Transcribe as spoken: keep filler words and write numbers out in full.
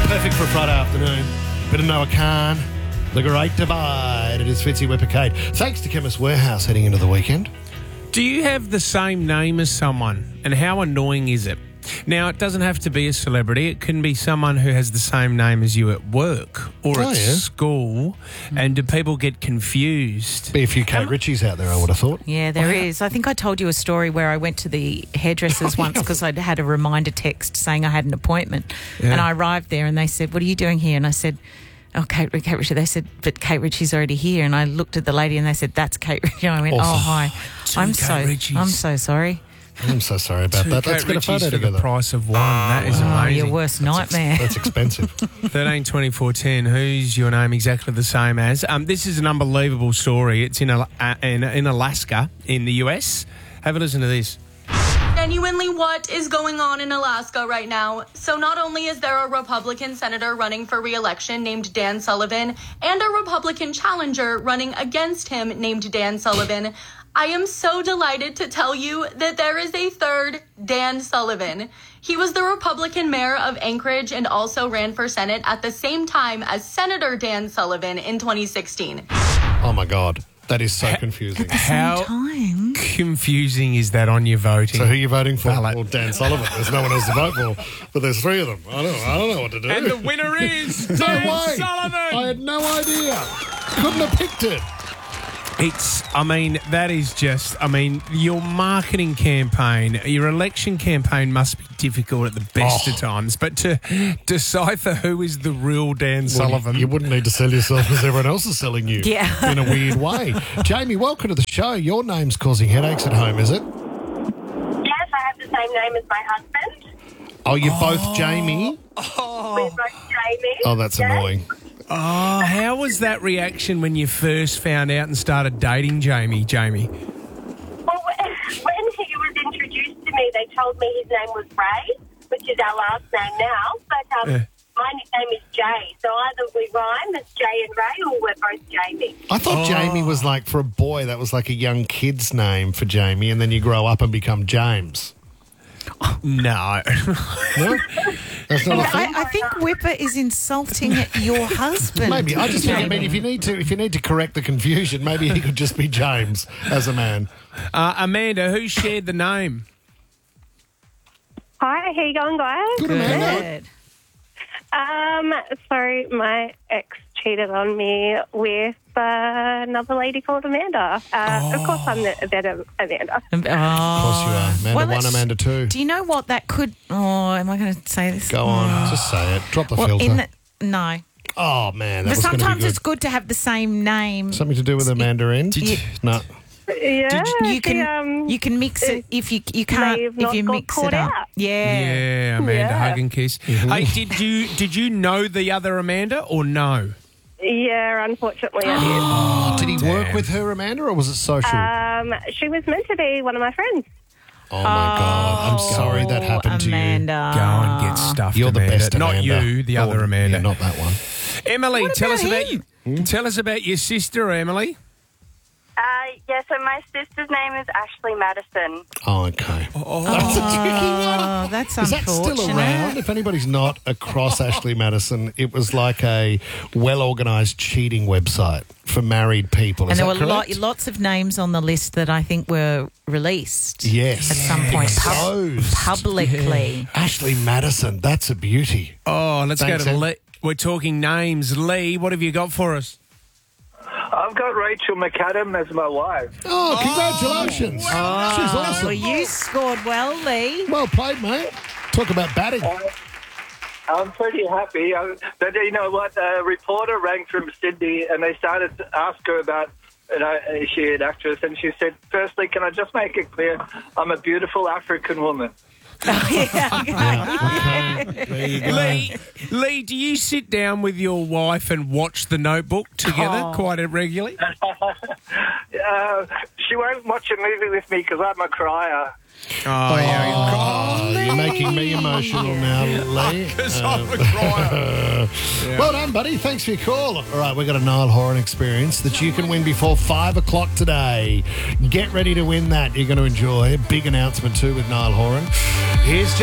Perfect for a Friday afternoon. Bit of Noah Khan. The Great Divide. It is Fitzy Whippercade. Thanks to Chemist Warehouse heading into the weekend. Do you have the same name as someone, and how annoying is it? Now, it doesn't have to be a celebrity. It can be someone who has the same name as you at work or Oh, at yeah. school. And do people get confused? Be a few Kate Ritchies out there, I would have thought. Yeah, there is. I think I told you a story where I went to the hairdressers Oh, once yeah. because I'd had a reminder text saying I had an appointment. Yeah. And I arrived there and they said, "What are you doing here?" And I said, "Oh, Kate, Kate Ritchie." They said, "But Kate Ritchie's already here." And I looked at the lady and they said, "That's Kate Ritchie." And I went, Oh. "Oh, hi. Two I'm Kate so Ritchies. I'm so sorry." I'm so sorry about Two that. Let's Kate get a Ritchies photo for together. the price of one. That is Oh, amazing. your worst nightmare. That's expensive. thirteen twenty-four ten. Who's your name exactly the same as? Um, this is an unbelievable story. It's in, Al- uh, in in Alaska in the U S. Have a listen to this. Genuinely, what is going on in Alaska right now? So not only is there a Republican senator running for re-election named Dan Sullivan and a Republican challenger running against him named Dan Sullivan, I am so delighted to tell you that there is a third Dan Sullivan. He was the Republican mayor of Anchorage and also ran for Senate at the same time as Senator Dan Sullivan in twenty sixteen. Oh, my God. That is so confusing. How Time. confusing is that on your voting? So who are you voting for? Ballot. Well, Dan Sullivan. There's no one else to vote for, but there's three of them. I don't, I don't know what to do. And the winner is no Dan way. Sullivan. I had no idea. Couldn't have picked it. It's, I mean, that is just, I mean, your marketing campaign, your election campaign must be difficult at the best Oh. of times, but to decipher who is the real Dan Well, Sullivan. You, you wouldn't need to sell yourself because everyone else is selling you. Yeah. In a weird way. Jamie, welcome to the show. Your name's causing headaches at home, is it? Yes, I have the same name as my husband. Oh, you're both Jamie? We're both Jamie. Oh, that's Yes. annoying. Oh, how was that reaction when you first found out and started dating Jamie, Jamie? Well, when he was introduced to me, they told me his name was Ray, which is our last name now. But um, Yeah. my nickname is Jay. So either we rhyme as Jay and Ray or we're both Jamie. I thought Jamie was like, for a boy, that was like a young kid's name for Jamie, and then you grow up and become James. No. No? That's not a I, thing? I think Whipper is insulting your husband. Maybe. I just think, I mean, Jamie. if you need to if you need to correct the confusion, maybe he could just be James as a man. Uh, Amanda, who shared the name? Hi, how you going, guys? Good, Amanda. Good. Um, so my ex cheated on me with uh, another lady called Amanda. Uh, Of course, I'm the, a better Amanda. Oh. Of course you are. Amanda Well, one, let's- Amanda two. Do you know what that could... Oh, am I going to say this? Go on. Just say it. Drop the Well, filter. in the, no. Oh, man. That But was going to be sometimes good. it's good to have the same name. Something to do with Amanda End? you- No. Yeah, You she, can um, you can mix it if you you can't may have if not you got mix caught it up. out. Yeah. Yeah, Amanda, Yeah. hug and kiss. Hey, did you did you know the other Amanda or no? Yeah, unfortunately, I Oh, did he work damn. with her, Amanda, or was it social? did. Um, she was meant to be one of my friends. oh, my God. I'm sorry that happened Amanda. Go and get stuffed, to you. You're the Amanda. best, Not Amanda. you, the Oh, other Amanda. Yeah, not that one. Emily, What tell about us about him? you. Tell us about your sister, Emily. Uh, yeah, so my sister's name is Ashley Madison. Oh, okay. Oh, That's a tricky one. Oh, that's Is that unfortunate. still around? If anybody's not across Ashley Madison, it was like a well-organised cheating website for married people. Is And there that were lot, correct? lots of names on the list that I think were released Yes. at some point pub- Exposed. publicly. Ashley Madison, that's a beauty. Oh, let's Thanks, go to Em. Lee. We're talking names. Lee, what have you got for us? I've got Rachel McAdam as my wife. Oh, congratulations. She's awesome. Well, you scored well, Lee. Well played, mate. Talk about batting. I'm pretty happy. I, but you know what? A reporter rang from Sydney and they started to ask her about, you know, is she an actress? And she said, firstly, can I just make it clear, I'm a beautiful African woman. yeah, okay. Okay, there you go. Lee, Lee, do you sit down with your wife and watch The Notebook together Oh. quite regularly? Uh, she won't watch a movie with me because I'm a crier. Oh, yeah. Oh, you're making me emotional now, Lee. Because I'm a crier. Well done, buddy. Thanks for your call. All right, we've got a Niall Horan experience that you can win before five o'clock today. Get ready to win that. You're going to enjoy a big announcement too with Niall Horan. Here's